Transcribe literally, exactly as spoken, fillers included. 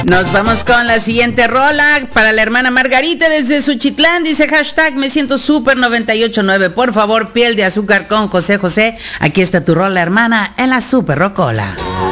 Nos vamos con la siguiente rola para la hermana Margarita desde Suchitlán. Dice hashtag me siento super noventa y ocho punto nueve. Por favor, piel de azúcar con José José. Aquí está tu rola, hermana, en la Super Rocola.